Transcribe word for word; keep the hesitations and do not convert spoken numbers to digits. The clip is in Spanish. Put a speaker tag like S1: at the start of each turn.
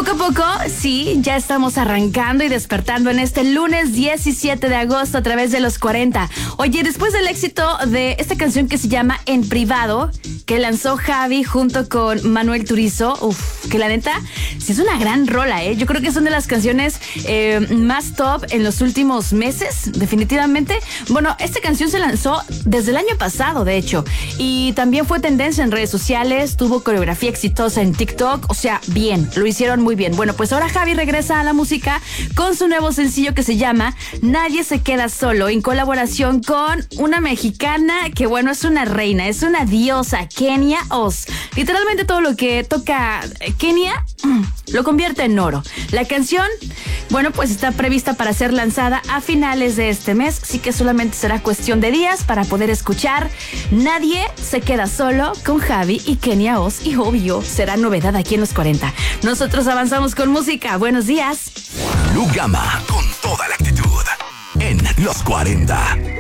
S1: Poco a poco, sí, ya estamos arrancando y despertando en este lunes diecisiete de agosto a través de los cuarenta. Oye, después del éxito de esta canción que se llama En Privado, que lanzó Javi junto con Manuel Turizo, uff, que la neta, sí es una gran rola, ¿eh? Yo creo que son de las canciones eh, más top en los últimos meses, definitivamente. Bueno, esta canción se lanzó desde el año pasado, de hecho, y también fue tendencia en redes sociales, tuvo coreografía exitosa en TikTok, o sea, bien, lo hicieron muy bien. Bueno, pues ahora Javi regresa a la música con su nuevo sencillo que se llama Nadie se queda solo, en colaboración con una mexicana que, bueno, es una reina, es una diosa, Kenia Oz. Literalmente todo lo que toca Kenia lo convierte en oro. La canción, bueno, pues está prevista para ser lanzada a finales de este mes, así que solamente será cuestión de días para poder escuchar Nadie se queda solo con Javi y Kenia Oz, y obvio, será novedad aquí en los cuarenta. Nosotros avanzamos con música. Buenos días.
S2: Blue Gamma, con toda la actitud en los cuarenta.